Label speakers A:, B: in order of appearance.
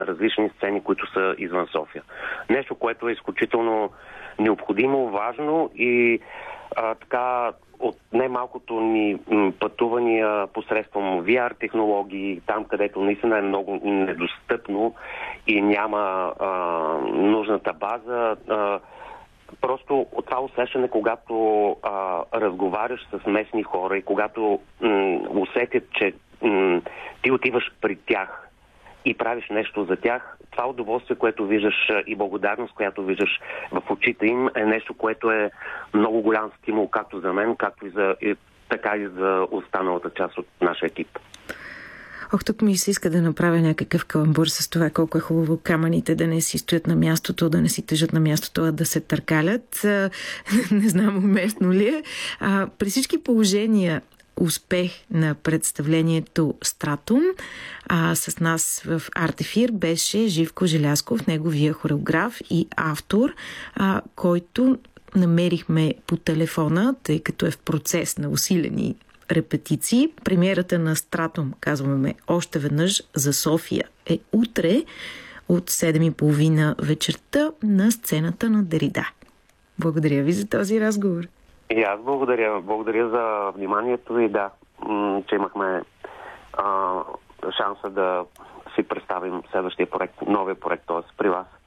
A: различни сцени, които са извън София. Нещо, което е изключително необходимо, важно и така от немалкото ни пътувания посредством VR технологии, там където наистина е много недостъпно и няма нужната база. Просто от това усещане, когато разговаряш с местни хора и когато усетят, че ти отиваш при тях и правиш нещо за тях, това удоволствие, което виждаш и благодарност, която виждаш в очите им, е нещо, което е много голям стимул както за мен, както така и за останалата част от нашия екип.
B: Тук ми се иска да направя някакъв каламбур с това колко е хубаво камъните да не си стоят на мястото, да не си тежат на мястото, а да се търкалят. Не знам уместно ли е. При всички положения успех на представлението Стратум. С нас в Артефир беше Живко Желязков, неговия хореограф и автор, който намерихме по телефона, тъй като е в процес на усилени репетиции. Премиерата на Стратум, казваме още веднъж, за София е утре от 7:30 вечерта на сцената на Дерида. Благодаря ви за този разговор.
A: И аз благодаря. Благодаря за вниманието и да, че имахме шанса да си представим следващия проект, новия проект, т.е. при вас.